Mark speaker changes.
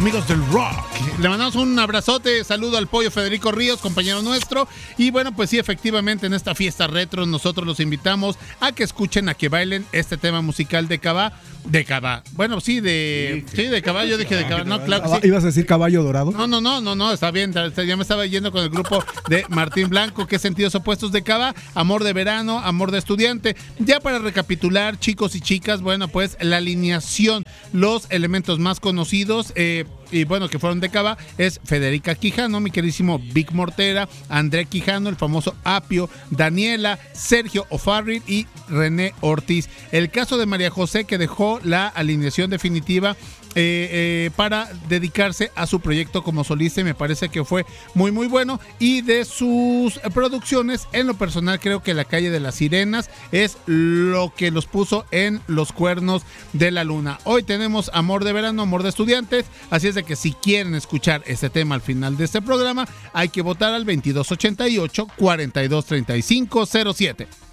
Speaker 1: amigos del rock. Le mandamos un abrazote, saludo al Pollo Federico Ríos, compañero nuestro. Y bueno, pues sí, efectivamente, en esta fiesta retro nosotros los invitamos a que escuchen, a que bailen este tema musical de Cabá. De Cabá. Bueno, sí, de Cabá, yo dije de Cabá. No, claro que sí.
Speaker 2: ¿Ibas a decir Caballo Dorado?
Speaker 1: No, está bien. Ya me estaba yendo con el grupo de Martín Blanco. ¿Qué sentidos opuestos de Cabá? Amor de verano, amor de estudiante. Ya para recapitular, chicos y chicas, bueno, pues la alineación, los elementos más conocidos, y bueno, que fueron de Cabá, es Federica Quijano, mi queridísimo Vic Mortera, André Quijano, el famoso Apio, Daniela, Sergio O'Farrill y René Ortiz. El caso de María José, que dejó la alineación definitiva para dedicarse a su proyecto como solista, y me parece que fue muy muy bueno. Y de sus producciones, en lo personal creo que La Calle de las Sirenas es lo que los puso en los cuernos de la luna. Hoy tenemos Amor de Verano, Amor de Estudiantes, así es de que si quieren escuchar este tema al final de este programa, hay que votar al 2288 423507.